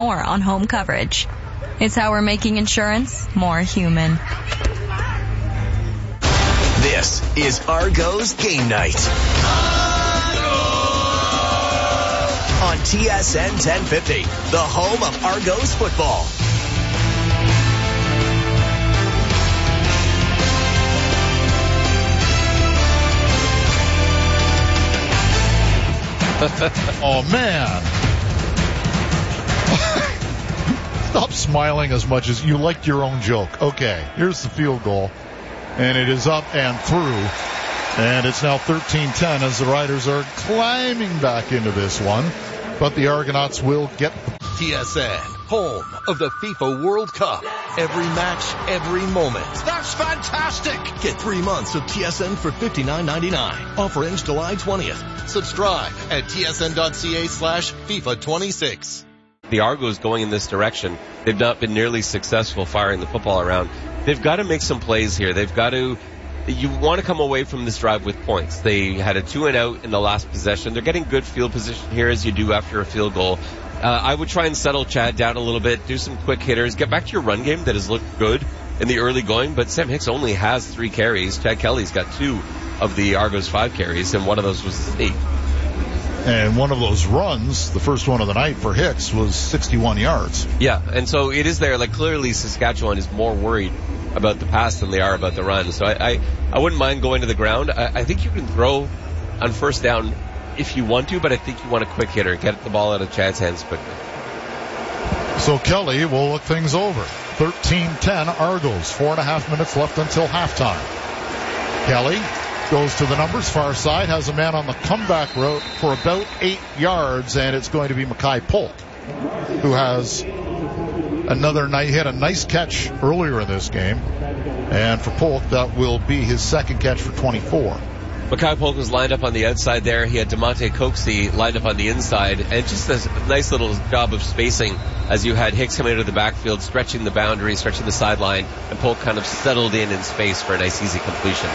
more on home coverage. It's how we're making insurance more human. This is Argos Game Night. On TSN 1050, the home of Argos football. Oh, man. Stop smiling as much as you liked your own joke. Okay, here's the field goal. And it is up and through. And it's now 13-10 as the Riders are climbing back into this one. But the Argonauts will get TSN, home of the FIFA World Cup. Every match, every moment. That's fantastic! Get 3 months of TSN for $59.99. Offer ends July 20th. Subscribe at tsn.ca/FIFA26. The Argos going in this direction. They've not been nearly successful firing the football around. They've got to make some plays here. You want to come away from this drive with points. They had a 2-and-out in the last possession. They're getting good field position here as you do after a field goal. I would try and settle Chad down a little bit, do some quick hitters, get back to your run game that has looked good in the early going, but Sam Hicks only has 3 carries. Chad Kelly's got 2 of the Argos 5 carries, and one of those was a sneak. And one of those runs, the first one of the night for Hicks, was 61 yards. Yeah, and so it is there. Like, clearly Saskatchewan is more worried about the pass than they are about the run. So I wouldn't mind going to the ground. I think you can throw on first down if you want to, but I think you want a quick hitter. Get the ball out of Chad's hands quickly. So Kelly will look things over. 13-10 Argos. 4.5 minutes left until halftime. Kelly goes to the numbers, far side, has a man on the comeback route for about 8 yards, and it's going to be Mackay Polk, who has another night, hit a nice catch earlier in this game. And for Polk, that will be his second catch for 24. Mackay Polk was lined up on the outside there. He had DeMonte Coxie lined up on the inside, and just a nice little job of spacing as you had Hicks coming into the backfield, stretching the boundary, stretching the sideline, and Polk kind of settled in space for a nice easy completion.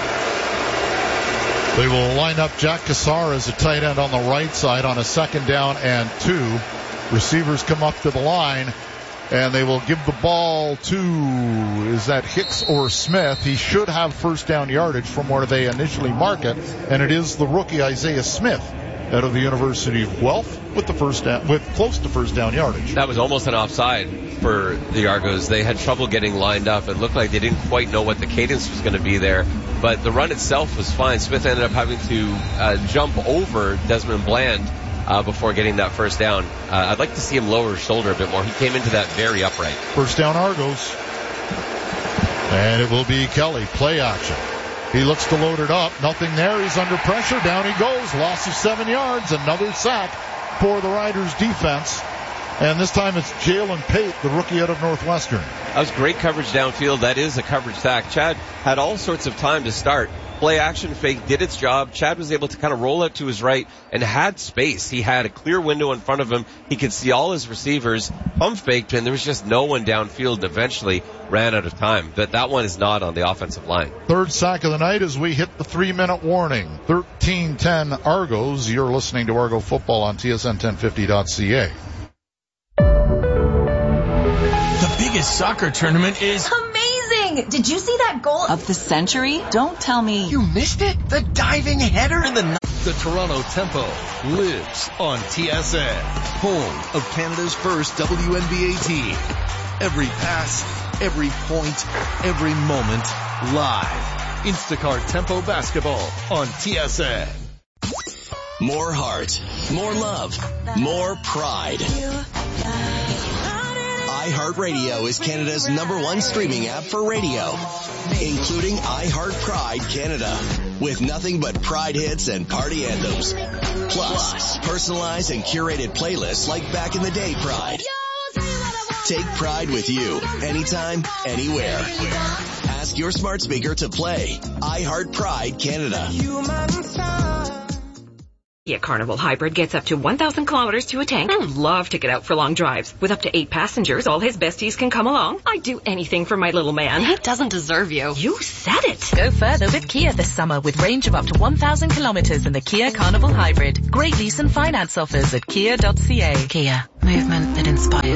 They will line up Jack Kassar as a tight end on the right side on a 2nd down and 2. Receivers come up to the line, and they will give the ball to, is that Hicks or Smith? He should have first down yardage from where they initially mark it, and it is the rookie Isaiah Smith out of the University of Guelph with the first down, with close to first down yardage. That was almost an offside for the Argos. They had trouble getting lined up. It looked like they didn't quite know what the cadence was going to be there, but the run itself was fine. Smith ended up having to jump over Desmond Bland before getting that first down. I'd like to see him lower his shoulder a bit more. He came into that very upright. First down Argos. And it will be Kelly. Play action. He looks to load it up. Nothing there. He's under pressure. Down he goes. Loss of 7 yards. Another sack for the Riders defense. And this time it's Jalen Pate, the rookie out of Northwestern. That was great coverage downfield. That is a coverage sack. Chad had all sorts of time to start. Play action fake did its job. Chad was able to kind of roll out to his right and had space. He had a clear window in front of him. He could see all his receivers. Pump faked, and there was just no one downfield, and eventually ran out of time. But that one is not on the offensive line. Third sack of the night as we hit the 3-minute warning. 13-10 Argos. You're listening to Argo Football on TSN1050.ca. The biggest soccer tournament is amazing! Did you see that goal of the century? Don't tell me You missed it? The diving header in the Toronto Tempo lives on TSN, home of Canada's first WNBA team. Every pass, every point, every moment, live. Instacart Tempo Basketball on TSN. More heart, more love, more pride. iHeartRadio is Canada's #1 streaming app for radio, including iHeart Pride Canada, with nothing but Pride hits and party anthems. Plus, personalized and curated playlists like Back in the Day Pride. Take Pride with you, anytime, anywhere. Ask your smart speaker to play iHeart Pride Canada. Kia Carnival Hybrid gets up to 1,000 kilometers to a tank. I love to get out for long drives. With up to 8 passengers, all his besties can come along. I'd do anything for my little man. He doesn't deserve you. You said it. Go further with Kia this summer with range of up to 1,000 kilometers in the Kia Carnival Hybrid. Great lease and finance offers at kia.ca. Kia, movement that inspires.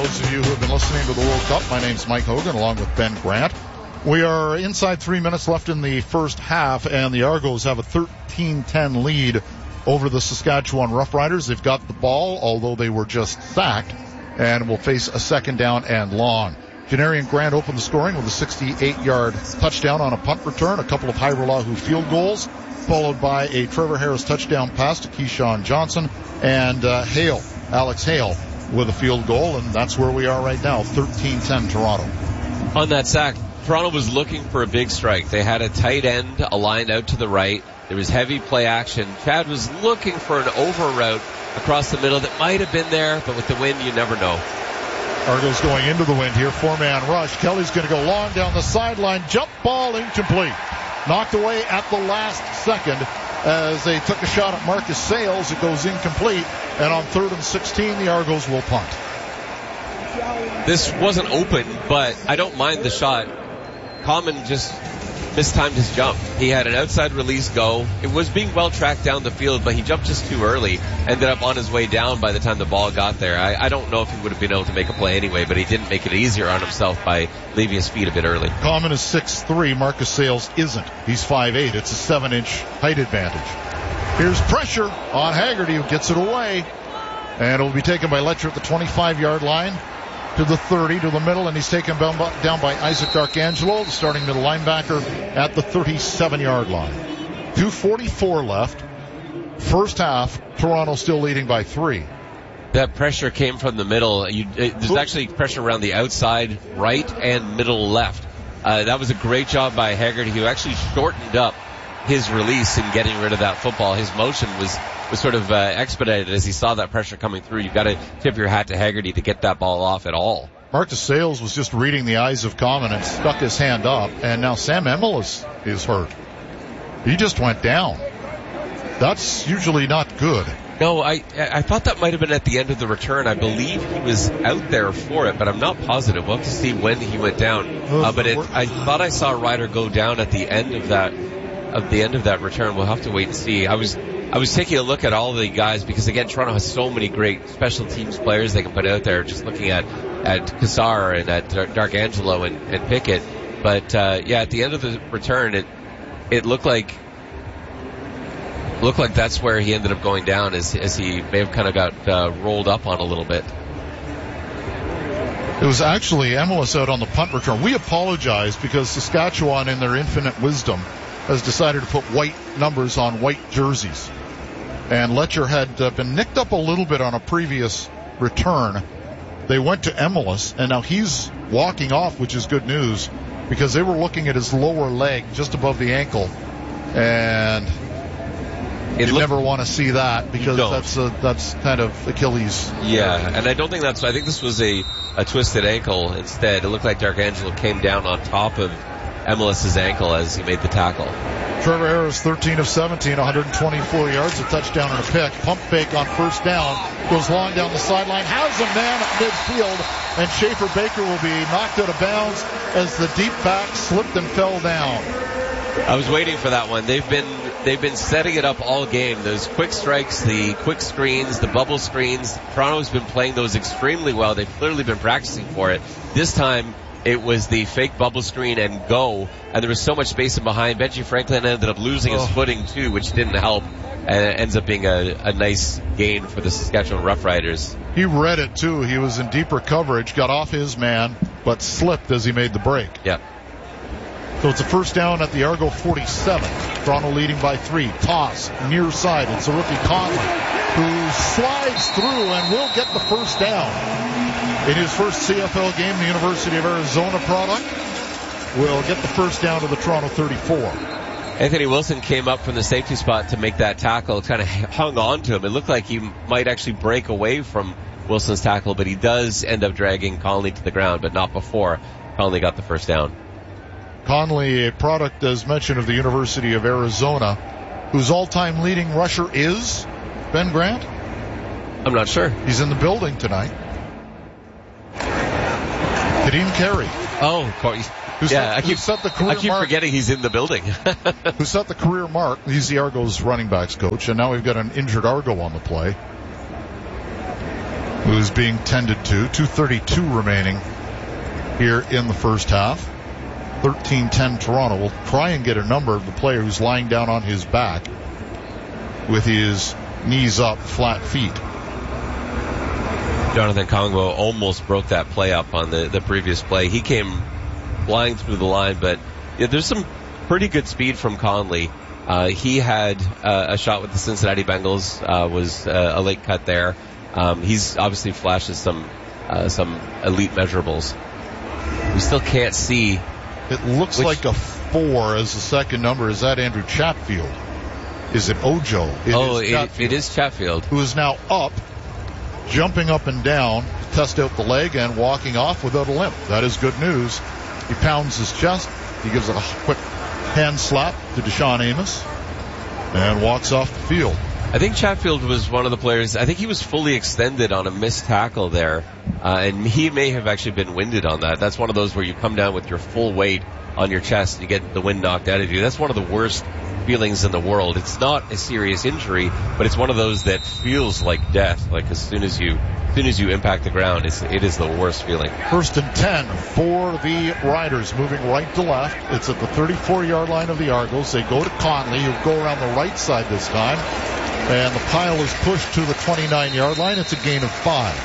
those of you who have been listening to the World Cup. My name's Mike Hogan, along with Ben Grant. We are inside 3 minutes left in the first half, and the Argos have a 13-10 lead over the Saskatchewan Roughriders. They've got the ball, although they were just sacked, and will face a second down and long. Janarian Grant opened the scoring with a 68-yard touchdown on a punt return, a couple of Hairolahu field goals, followed by a Trevor Harris touchdown pass to Keyshawn Johnson, and Alex Hale, with a field goal, and that's where we are right now, 13-10 Toronto. On that sack, Toronto was looking for a big strike. They had a tight end aligned out to the right. There was heavy play action. Chad was looking for an over route across the middle that might have been there, but with the wind, you never know. Argos going into the wind here, four-man rush. Kelly's going to go long down the sideline. Jump ball incomplete. Knocked away at the last second as they took a shot at Marcus Sayles. It goes incomplete, and on 3rd and 16, the Argos will punt. This wasn't open, but I don't mind the shot. Common just mistimed his jump. He had an outside release go. It was being well tracked down the field, but he jumped just too early. Ended up on his way down by the time the ball got there. I don't know if he would have been able to make a play anyway, but he didn't make it easier on himself by leaving his feet a bit early. Common is 6'3". Marcus Sayles isn't. He's 5'8". It's a 7-inch height advantage. Here's pressure on Haggerty, who gets it away. And it will be taken by Letcher at the 25-yard line to the 30, to the middle, and he's taken down by Isaac D'Arcangelo, the starting middle linebacker, at the 37-yard line. 2:44 left. First half, Toronto still leading by 3. That pressure came from the middle. There's actually pressure around the outside right and middle left. That was a great job by Haggerty, who actually shortened up his release in getting rid of that football. His motion was sort of expedited as he saw that pressure coming through. You've got to tip your hat to Haggerty to get that ball off at all. Marcus Sayles was just reading the eyes of Common and stuck his hand up, and now Sam Emmel is hurt. He just went down. That's usually not good. No, I thought that might have been at the end of the return. I believe he was out there for it, but I'm not positive. We'll have to see when he went down. I thought I saw a rider go down at the end of that return. We'll have to wait and see. I was taking a look at all the guys because, again, Toronto has so many great special teams players they can put out there. Just looking at Cassar and at D'Arcangelo and Pickett. But at the end of the return, it looked like that's where he ended up going down, as he may have kind of got rolled up on a little bit. It was actually Emelis out on the punt return. We apologize because Saskatchewan, in their infinite wisdom, has decided to put white numbers on white jerseys. And Letcher had been nicked up a little bit on a previous return. They went to Emelis, and now he's walking off, which is good news, because they were looking at his lower leg just above the ankle. And you never want to see that, because that's kind of Achilles. Yeah, and I don't think that's. I think this was a twisted ankle instead. It looked like D'Arcangelo came down on top of Emelis' ankle as he made the tackle. Trevor Harris, 13 of 17, 124 yards, a touchdown and a pick. Pump fake on first down. Goes long down the sideline. Has a man at midfield, and Schaefer Baker will be knocked out of bounds as the deep back slipped and fell down. I was waiting for that one. They've been setting it up all game. Those quick strikes, the quick screens, the bubble screens. Toronto's been playing those extremely well. They've clearly been practicing for it. This time, it was the fake bubble screen and go, and there was so much space in behind. Benji Franklin ended up losing his footing too, which didn't help, and it ends up being a nice gain for the Saskatchewan Roughriders. He read it too. He was in deeper coverage, got off his man, but slipped as he made the break. Yeah. So it's a first down at the Argo 47. Toronto leading by 3. Toss, near side. It's a rookie Conley, who slides through and will get the first down. In his first CFL game, the University of Arizona product will get the first down to the Toronto 34. Anthony Wilson came up from the safety spot to make that tackle, kind of hung on to him. It looked like he might actually break away from Wilson's tackle, but he does end up dragging Conley to the ground, but not before Conley got the first down. Conley, a product, as mentioned, of the University of Arizona, whose all-time leading rusher is Ben Grant? I'm not sure. He's in the building tonight. Kadeem Carey. I keep forgetting he's in the building. Who set the career mark. He's the Argos running backs coach, and now we've got an injured Argo on the play. who is being tended to. 2:32 remaining here in the first half. 13-10 Toronto. Will try and get a number of the player who's lying down on his back with his knees up, flat feet. Jonathan Kongbo almost broke that play up on the previous play. He came flying through the line, but there's some pretty good speed from Conley. He had a shot with the Cincinnati Bengals, was a late cut there. He's obviously flashes some elite measurables. We still can't see. It looks like a 4 as the second number. Is that Andrew Chatfield? Is it Ojo? It is Chatfield. Who is now up, jumping up and down to test out the leg and walking off without a limp. That is good news. He pounds his chest. He gives a quick hand slap to Deshaun Amos and walks off the field. I think Chatfield was one of the players. I think he was fully extended on a missed tackle there, and he may have actually been winded on that. That's one of those where you come down with your full weight on your chest and you get the wind knocked out of you. That's one of the worst feelings in the world. It's not a serious injury, but it's one of those that feels like death. Like as soon as you impact the ground, it is the worst feeling. 1st and 10 for the Riders, moving right to left. It's at the 34-yard line of the Argos. They go to Conley, who'll go around the right side this time. And the pile is pushed to the 29-yard line. It's a gain of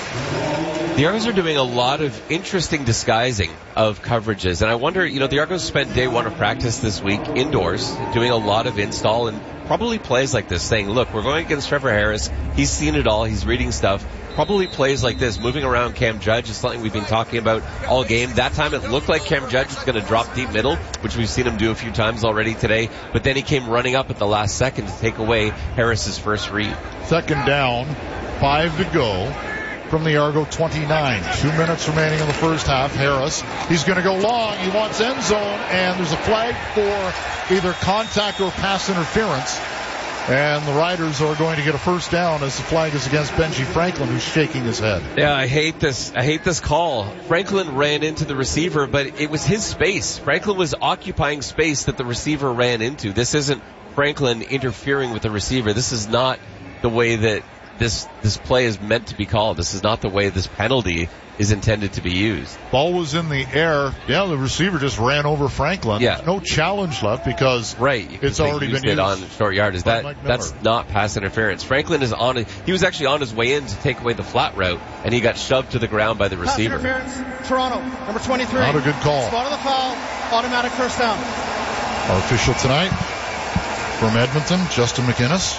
5. The Argos are doing a lot of interesting disguising of coverages. And I wonder, the Argos spent day one of practice this week indoors, doing a lot of install and probably plays like this, saying, look, we're going against Trevor Harris. He's seen it all. He's reading stuff. Probably plays like this, moving around Cam Judge is something we've been talking about all game. That time it looked like Cam Judge was going to drop deep middle, which we've seen him do a few times already today. But then he came running up at the last second to take away Harris's first read. Second down, 5 to go from the Argo 29. 2 minutes remaining in the first half. Harris, he's going to go long. He wants end zone, and there's a flag for either contact or pass interference. And the Riders are going to get a first down as the flag is against Benji Franklin, who's shaking his head. Yeah, I hate this call. Franklin ran into the receiver, but it was his space. Franklin was occupying space that the receiver ran into. This isn't Franklin interfering with the receiver. This is not the way that this play is meant to be called. This is not the way this penalty is intended to be used. Ball was in the air. Yeah, the receiver just ran over Franklin. Yeah. There's no challenge left because it's already been used on short yardage. That's not pass interference. Franklin is he was actually on his way in to take away the flat route, and he got shoved to the ground by the receiver. Pass interference, Toronto, number 23. Not a good call. Spot on the foul, automatic first down. Our official tonight from Edmonton, Justin McInnes.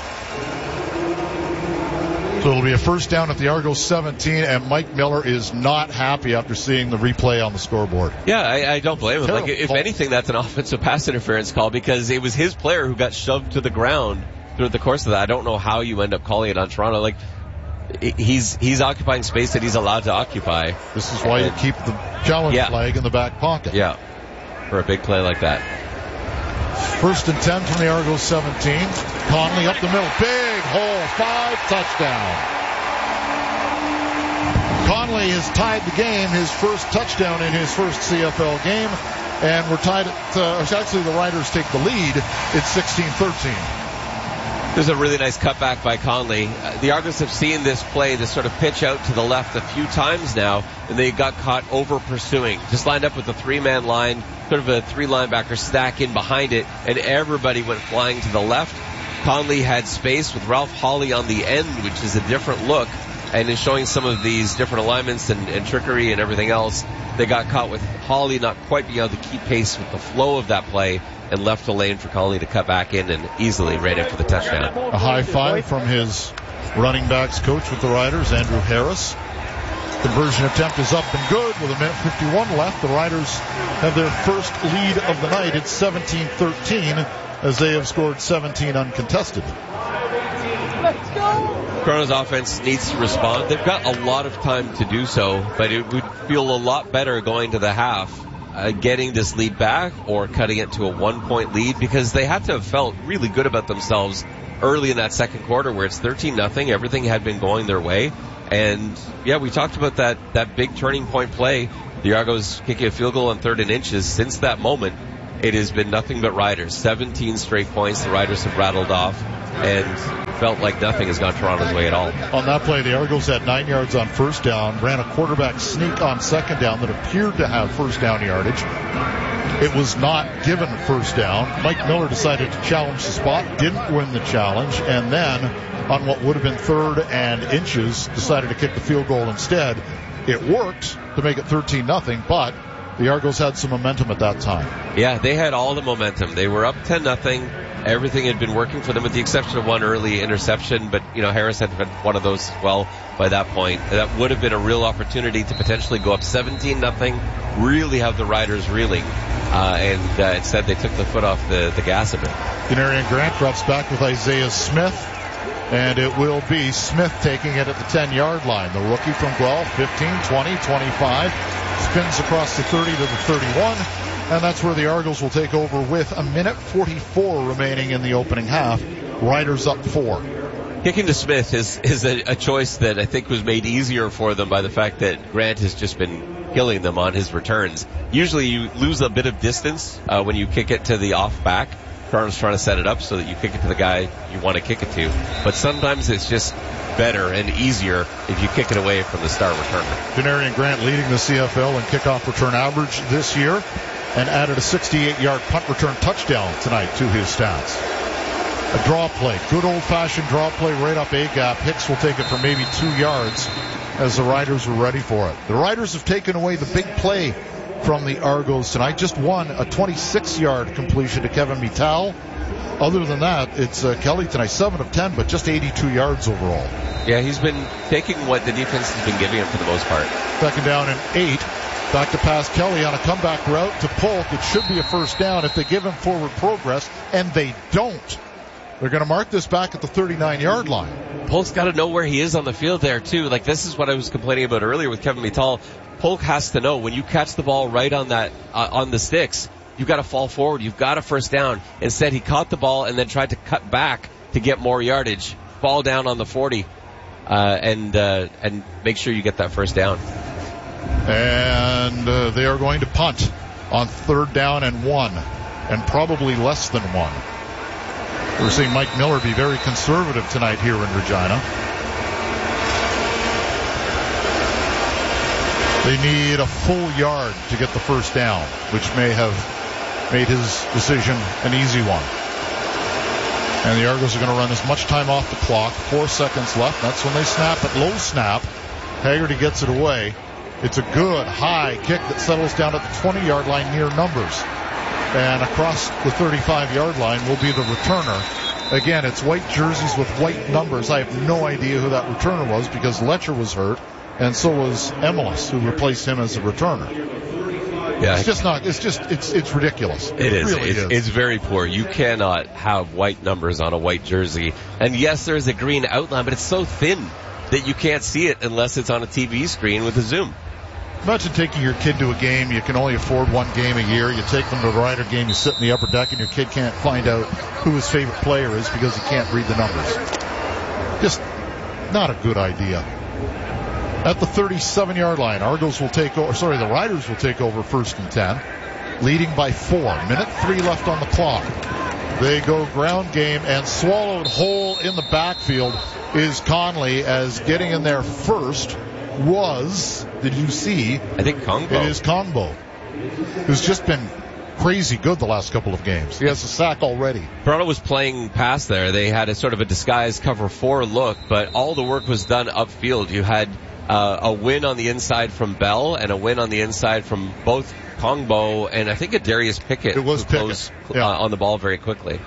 So it'll be a first down at the Argos 17, and Mike Miller is not happy after seeing the replay on the scoreboard. Yeah, I don't blame him. Terrible if call. anything, that's an offensive pass interference call because it was his player who got shoved to the ground through the course of that. I don't know how you end up calling it on Toronto. Like, he's occupying space that he's allowed to occupy. This is why you keep the challenge flag in the back pocket. Yeah, for a big play like that. 1st and 10 from the Argos 17. Conley up the middle. Big hole. 5, touchdown. Conley has tied the game, his first touchdown in his first CFL game. And we're tied at, actually the Riders take the lead. It's 16-13. There's a really nice cutback by Conley. The Argos have seen this play, this sort of pitch out to the left a few times now, and they got caught over pursuing. Just lined up with a 3-man line, sort of a 3 linebacker stack in behind it, and everybody went flying to the left. Conley had space with Ralph Hawley on the end, which is a different look, and is showing some of these different alignments and trickery and everything else. They got caught with Hawley not quite being able to keep pace with the flow of that play, and left the lane for Conley to cut back in and easily ran in for the touchdown. A high five from his running backs coach with the Riders, Andrew Harris. Conversion attempt is up and good with 1:51 left. The Riders have their first lead of the night. It's 17-13 as they have scored 17 uncontested. Let's go! Toronto's offense needs to respond. They've got a lot of time to do so, but it would feel a lot better going to the half, getting this lead back or cutting it to a 1-point lead, because they had to have felt really good about themselves early in that second quarter where it's 13-0. Everything had been going their way. And yeah, we talked about that big turning point play. The Argos kicking a field goal on 3rd and inches. Since that moment, it has been nothing but Riders. 17 straight points the Riders have rattled off. And felt like nothing has gone Toronto's way at all. On that play, the Argos had 9 yards on first down, ran a quarterback sneak on second down that appeared to have first down yardage. It was not given first down. Mike Miller decided to challenge the spot, didn't win the challenge, and then on what would have been 3rd and inches, decided to kick the field goal instead. It worked to make it 13-0, but the Argos had some momentum at that time. Yeah, they had all the momentum. They were up 10-0. Everything had been working for them with the exception of one early interception, but, Harris had one of those as well by that point. That would have been a real opportunity to potentially go up 17-0, really have the Riders reeling. And instead they took the foot off the gas a bit. Denarian Grant drops back with Isaiah Smith. And it will be Smith taking it at the 10-yard line. The rookie from Guelph, 15, 20, 25, spins across the 30 to the 31, and that's where the Argos will take over with a minute 44 remaining in the opening half. Riders up 4. Kicking to Smith is a choice that I think was made easier for them by the fact that Grant has just been killing them on his returns. Usually you lose a bit of distance when you kick it to the off back. Toronto's trying to set it up so that you kick it to the guy you want to kick it to. But sometimes it's just better and easier if you kick it away from the star returner. Denarian Grant leading the CFL in kickoff return average this year and added a 68-yard punt return touchdown tonight to his stats. A draw play, good old-fashioned draw play right up A-gap. Hicks will take it for maybe 2 yards as the Riders were ready for it. The Riders have taken away the big play from the Argos tonight. Just one, a 26-yard completion to Kevin Mittal. Other than that, it's Kelly tonight, 7 of 10, but just 82 yards overall. Yeah, he's been taking what the defense has been giving him for the most part. 2nd down and 8. Back to pass Kelly on a comeback route to Polk. It should be a first down if they give him forward progress, and they don't. They're going to mark this back at the 39-yard line. Polk's got to know where he is on the field there, too. Like, this is what I was complaining about earlier with Kevin Mittal. Polk has to know when you catch the ball right on that on the sticks, you've got to fall forward. You've got a first down. Instead, he caught the ball and then tried to cut back to get more yardage. Fall down on the 40 and make sure you get that first down. And they are going to punt on 3rd down and 1, and probably less than 1. We're seeing Mike Miller be very conservative tonight here in Regina. They need a full yard to get the first down, which may have made his decision an easy one. And the Argos are going to run as much time off the clock. 4 seconds left. That's when they snap it. Low snap. Haggerty gets it away. It's a good high kick that settles down at the 20-yard line near numbers. And across the 35-yard line will be the returner. Again, it's white jerseys with white numbers. I have no idea who that returner was because Letcher was hurt. And so was Emelis, who replaced him as a returner. Yeah, it's ridiculous. It is. Really is. It's very poor. You cannot have white numbers on a white jersey. And yes, there's a green outline, but it's so thin that you can't see it unless it's on a TV screen with a zoom. Imagine taking your kid to a game. You can only afford one game a year. You take them to the Rider game. You sit in the upper deck, and your kid can't find out who his favorite player is because he can't read the numbers. Just not a good idea. At the 37-yard line, the Riders will take over 1st and 10, leading by 4. Minute 3 left on the clock. They go ground game, and swallowed whole in the backfield is Conley, as getting in there first was, did you see? I think Kongbo. It is Kongbo, who's just been crazy good the last couple of games. He has a sack already. Toronto was playing pass there. They had a sort of a disguised cover 4 look, but all the work was done upfield. You had a win on the inside from Bell and a win on the inside from both Kongbo and I think a Darius Pickett. It was Pickett. On the ball very quickly.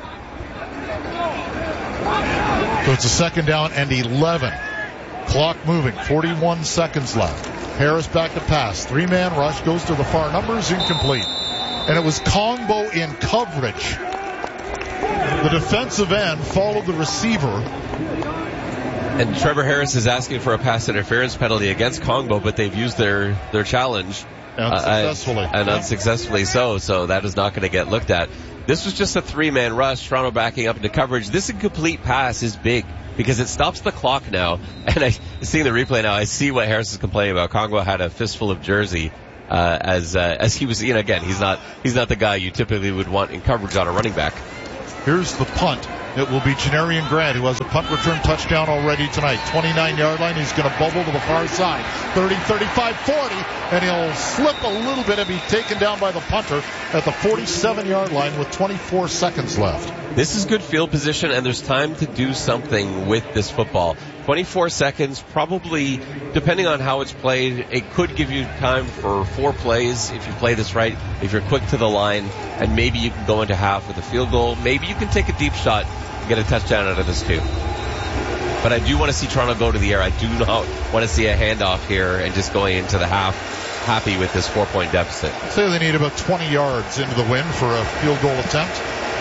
So it's a 2nd down and 11. Clock moving, 41 seconds left. Harris back to pass. 3-man rush, goes to the far numbers, incomplete. And it was Kongbo in coverage. The defensive end followed the receiver. And Trevor Harris is asking for a pass interference penalty against Kongbo, but they've used their challenge. Unsuccessfully. And unsuccessfully so that is not going to get looked at. This was just a 3-man rush, Toronto backing up into coverage. This incomplete pass is big because it stops the clock now. And seeing the replay now, I see what Harris is complaining about. Kongbo had a fistful of jersey as he was, again, he's not the guy you typically would want in coverage on a running back. Here's the punt It will be Janarian Grant, who has a punt return touchdown already tonight. 29-yard line. He's going to bubble to the far side. 30, 35, 40, and he'll slip a little bit and be taken down by the punter at the 47-yard line with 24 seconds left. This is good field position, and there's time to do something with this football. 24 seconds, probably, depending on how it's played, it could give you time for 4 plays if you play this right, if you're quick to the line, and maybe you can go into half with a field goal. Maybe you can take a deep shot and get a touchdown out of this too. But I do want to see Toronto go to the air. I do not want to see a handoff here and just going into the half happy with this 4-point deficit. I'd say they need about 20 yards into the win for a field goal attempt.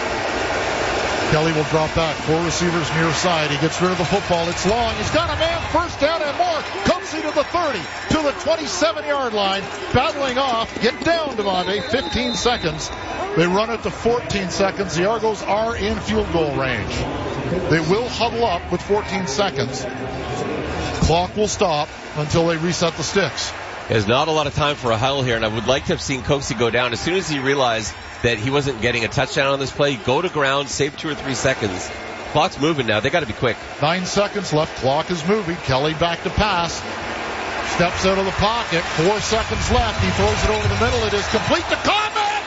Kelly will drop back. 4 receivers near side. He gets rid of the football. It's long. He's got a man. First down and more. Comes he to the 30, to the 27-yard line. Battling off. Get down, Devontae. 15 seconds. They run it to 14 seconds. The Argos are in field goal range. They will huddle up with 14 seconds. Clock will stop until they reset the sticks. There's not a lot of time for a huddle here, and I would like to have seen Coxie go down. As soon as he realized that he wasn't getting a touchdown on this play, go to ground, save 2 or 3 seconds. Clock's moving now. They got to be quick. 9 seconds left. Clock is moving. Kelly back to pass. Steps out of the pocket. 4 seconds left. He throws it over the middle. It is complete to Coleman.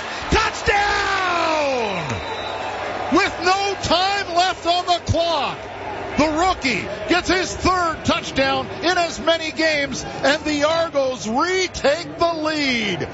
Touchdown! With no time left on the clock. The rookie gets his 3rd touchdown in as many games, and the Argos retake the lead.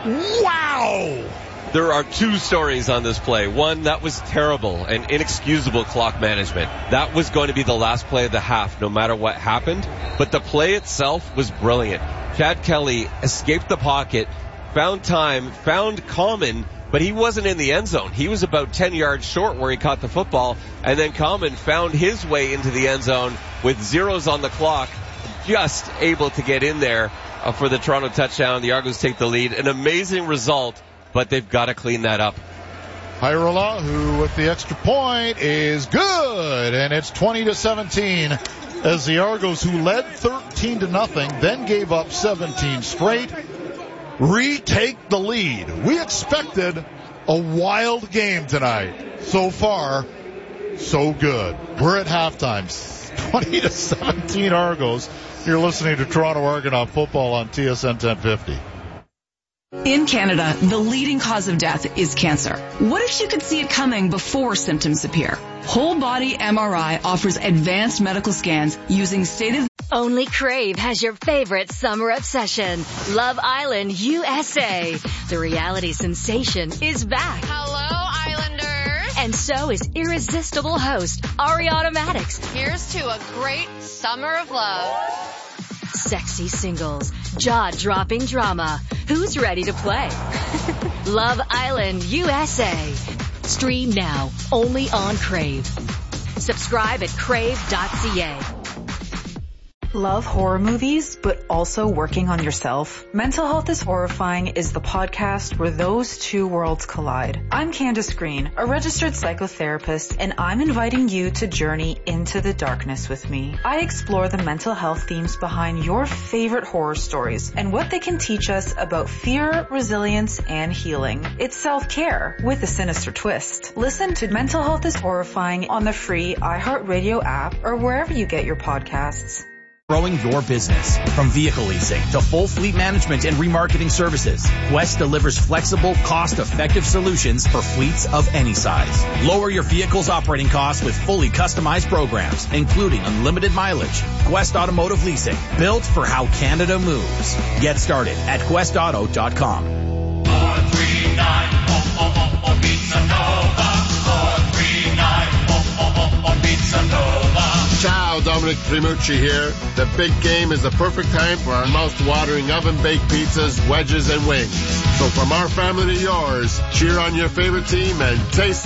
Wow! There are 2 stories on this play. One, that was terrible and inexcusable clock management. That was going to be the last play of the half, no matter what happened. But the play itself was brilliant. Chad Kelly escaped the pocket, found time, found Coleman, but he wasn't in the end zone. He was about 10 yards short where he caught the football, and then Coleman found his way into the end zone with zeros on the clock, just able to get in there for the Toronto touchdown. The Argos take the lead. An amazing result, but they've got to clean that up. Hirola, who with the extra point is good, and it's 20-17 as the Argos, who led 13-0, then gave up 17 straight, retake the lead. We expected a wild game tonight. So far, so good. We're at halftime. 20-17 Argos. You're listening to Toronto Argonaut football on TSN 1050. In Canada, the leading cause of death is cancer. What if you could see it coming before symptoms appear? Whole Body MRI offers advanced medical scans using Only Crave has your favorite summer obsession, Love Island USA. The reality sensation is back. Hello, Islanders. And so is irresistible host Ariana Maddox. Here's to a great summer of love. Sexy singles, jaw-dropping drama. Who's ready to play? Love Island USA. Stream now, only on Crave. Subscribe at crave.ca. Love horror movies, but also working on yourself? Mental Health is Horrifying is the podcast where those two worlds collide. I'm Candace Green, a registered psychotherapist, and I'm inviting you to journey into the darkness with me. I explore the mental health themes behind your favorite horror stories and what they can teach us about fear, resilience, and healing. It's self-care with a sinister twist. Listen to Mental Health is Horrifying on the free iHeartRadio app or wherever you get your podcasts. Growing your business. From vehicle leasing to full fleet management and remarketing services, Quest delivers flexible, cost-effective solutions for fleets of any size. Lower your vehicle's operating costs with fully customized programs, including unlimited mileage. Quest Automotive Leasing, built for how Canada moves. Get started at questauto.com. 439 Pizza Nova. 439 Pizza Nova. Ciao, Dominic Primucci here. The big game is the perfect time for our mouth-watering oven-baked pizzas, wedges, and wings. So from our family to yours, cheer on your favorite team and taste